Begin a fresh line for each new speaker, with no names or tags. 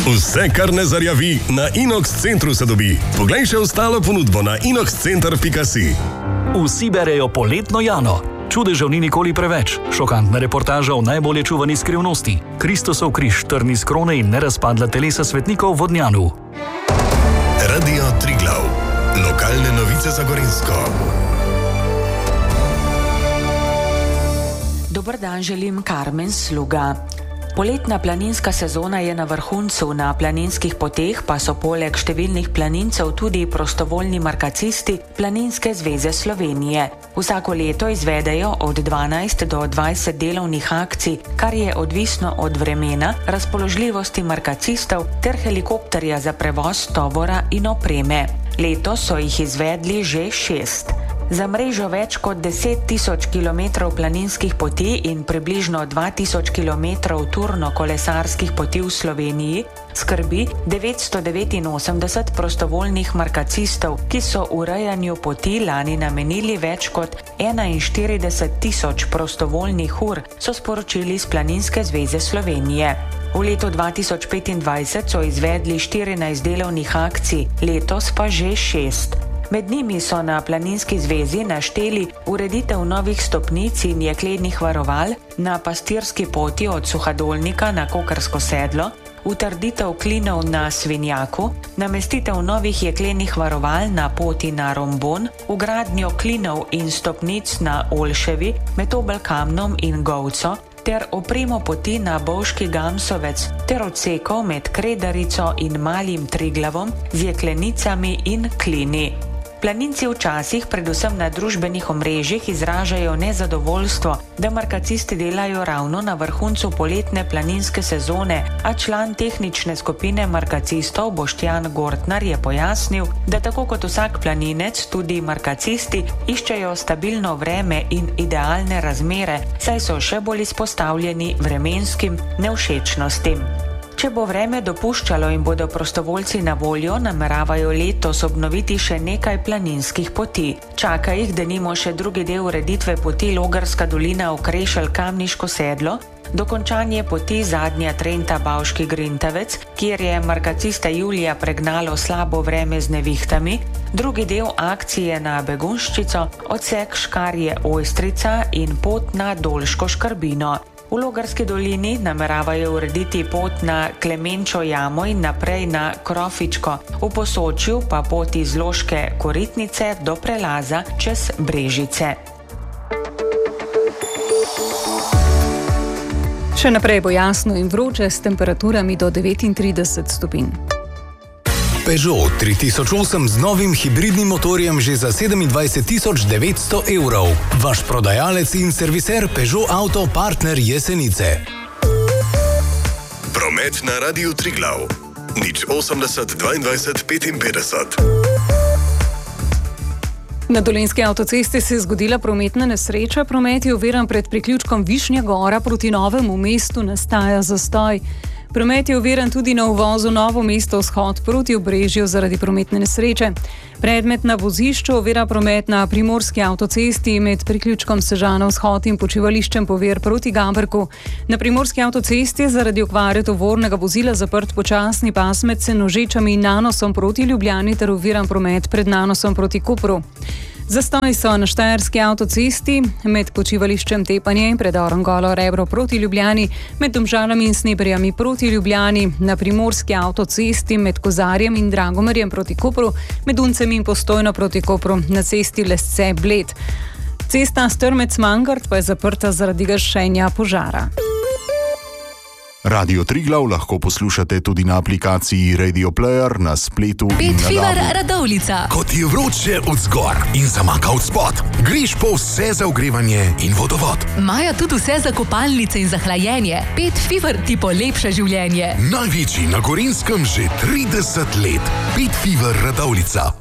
Vse, kar ne zarjavi, na Inox centru se dobi. Poglej še ostalo ponudbo na inoxcenter.si.
Vsi berejo Poletno Jano. Čudežev ni nikoli preveč. Šokantna reportaža o najbolje čuvani skrivnosti. Kristusov križ, trni z krone in nerazpadla telesa svetnikov v Vodnjanu.
Radio Triglav. Lokalne novice za Gorenjsko.
Dober dan želim, Karmen Sluga. Poletna planinska sezona je na vrhuncu, na planinskih poteh pa so poleg številnih planincev tudi prostovoljni markacisti Planinske zveze Slovenije. Vsako leto izvedejo od 12 do 20 delovnih akcij, kar je odvisno od vremena, razpoložljivosti markacistov ter helikopterja za prevoz tovora in opreme. Letos so jih izvedli že 6. Za mrežo več kot 10.000 km planinskih poti in približno 2.000 km turno-kolesarskih poti v Sloveniji skrbi 989 prostovoljnih markacistov, ki so urejanju poti lani namenili več kot 41.000 prostovoljnih ur, so sporočili iz Planinske zveze Slovenije. V letu 2025 so izvedli 14 delovnih akcij, letos pa že 6. Med njimi so na Planinski zvezi našteli ureditev novih stopnic in jeklenih varoval na pastirski poti od Suhadolnika na Kokrsko sedlo, utrditev klinov na Svinjaku, namestitev novih jeklenih varoval na poti na Rombon, vgradnjo klinov in stopnic na Olševi, med Obelkamnom in Govco, ter opremo poti na Bovški Gamsovec ter odsekov med Kredarico in Malim Triglavom z jeklenicami in klini. Planinci včasih, predvsem na družbenih omrežjih, izražajo nezadovoljstvo, da markacisti delajo ravno na vrhuncu poletne planinske sezone, a član tehnične skupine markacistov Boštjan Gortnar je pojasnil, da tako kot vsak planinec, tudi markacisti iščejo stabilno vreme in idealne razmere, saj so še bolj izpostavljeni vremenskim nevšečnostim. Če bo vreme dopuščalo in bodo prostovoljci na voljo, nameravajo letos obnoviti še nekaj planinskih poti. Čaka jih denimo še drugi del ureditve poti Logarska dolina Okrešelj-Kamniško sedlo, dokončanje poti Zadnja Trenta Bavški Grintavec, kjer je markacista julija pregnalo slabo vreme z nevihtami, drugi del akcije na Begunščico, odsek Škarje Ojstrica in pot na Dolško Škrbino. V Logarski dolini nameravajo urediti pot na Klemenčo jamo in naprej na Krofičko, v Posočju pa pot iz Loške Koritnice do prelaza čez Brežice.
Še naprej bo jasno in vroče s temperaturami do 39 stopinj.
Peugeot 3008 z novim hibridnim motorjem že za 27.900 evrov. Vaš prodajalec in serviser Peugeot Auto partner Jesenice.
Promet na Radiu Triglav. 080 22 55.
Na Dolenjski avtocesti se je zgodila prometna nesreča. Promet je oviran pred priključkom Višnja Gora proti Novemu mestu, nastaja zastoj. Promet je oviran tudi na uvozu Novo mesto vzhod proti Obrežju zaradi prometne nesreče. Predmet na vozišču ovira promet na Primorski avtocesti med priključkom Sežana vzhod in počivališčem Povir proti Gaberku. Na Primorski avtocesti je zaradi okvare tovornega vozila zaprt počasni pas med Senožečami in Nanosom proti Ljubljani ter oviran promet pred Nanosom proti Kopru. Zastoj so na Štajerski avtocesti med počivališčem Tepanje in predorom Golo Rebro proti Ljubljani, med Domžalami in Sneberjami proti Ljubljani, na Primorski avtocesti med Kozarjem in Dragomerjem proti Kopru, med Uncem in Postojno proti Kopru, na cesti Lesce Bled. Cesta Strmec-Mangart pa je zaprta zaradi gašenja požara.
Radio Triglav lahko poslušate tudi na aplikaciji Radio Player, na spletu in na
Petfivar
DAB-u.
Radovljica.
Kot je vroče od zgor in zamaka od spod, greš po vse za ogrevanje in vodovod.
Imajo tudi vse za kopalnice in za hlajenje. Petfivar ti polepša življenje.
Največji na Gorenjskem že 30 let. Petfivar Radovljica.